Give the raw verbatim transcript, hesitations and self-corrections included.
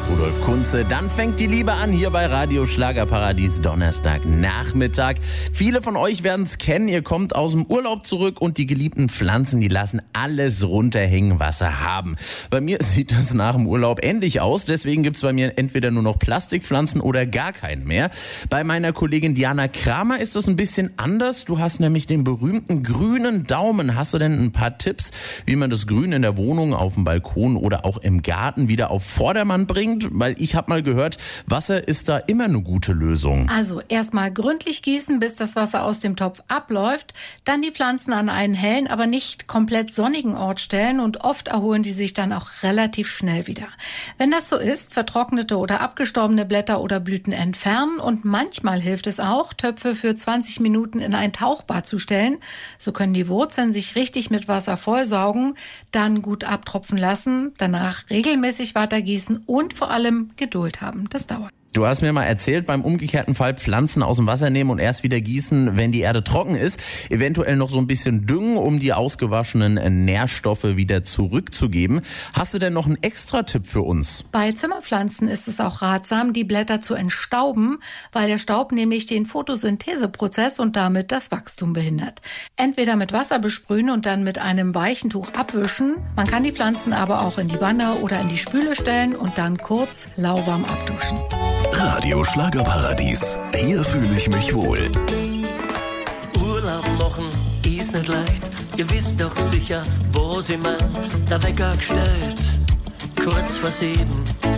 Rudolf Kunze. Dann fängt die Liebe an hier bei Radio Schlagerparadies Donnerstagnachmittag. Viele von euch werden es kennen. Ihr kommt aus dem Urlaub zurück und die geliebten Pflanzen, die lassen alles runterhängen, was sie haben. Bei mir sieht das nach dem Urlaub ähnlich aus. Deswegen gibt's bei mir entweder nur noch Plastikpflanzen oder gar keine mehr. Bei meiner Kollegin Diana Kramer ist das ein bisschen anders. Du hast nämlich den berühmten grünen Daumen. Hast du denn ein paar Tipps, wie man das Grün in der Wohnung, auf dem Balkon oder auch im Garten wieder auf Vordermann bringt? Weil ich habe mal gehört, Wasser ist da immer eine gute Lösung. Also erstmal gründlich gießen, bis das Wasser aus dem Topf abläuft. Dann die Pflanzen an einen hellen, aber nicht komplett sonnigen Ort stellen und oft erholen die sich dann auch relativ schnell wieder. Wenn das so ist, vertrocknete oder abgestorbene Blätter oder Blüten entfernen und manchmal hilft es auch, Töpfe für zwanzig Minuten in ein Tauchbad zu stellen. So können die Wurzeln sich richtig mit Wasser vollsaugen, dann gut abtropfen lassen, danach regelmäßig weiter gießen und vor allem Geduld haben. Das dauert. Du hast mir mal erzählt, beim umgekehrten Fall Pflanzen aus dem Wasser nehmen und erst wieder gießen, wenn die Erde trocken ist. Eventuell noch so ein bisschen düngen, um die ausgewaschenen Nährstoffe wieder zurückzugeben. Hast du denn noch einen Extra-Tipp für uns? Bei Zimmerpflanzen ist es auch ratsam, die Blätter zu entstauben, weil der Staub nämlich den Photosyntheseprozess und damit das Wachstum behindert. Entweder mit Wasser besprühen und dann mit einem weichen Tuch abwischen. Man kann die Pflanzen aber auch in die Wanne oder in die Spüle stellen und dann kurz lauwarm abduschen. Radio Schlagerparadies. Hier fühle ich mich wohl. Urlaub machen ist nicht leicht. Ihr wisst doch sicher, wo sie mein. Der Wecker gestellt, kurz vor sieben.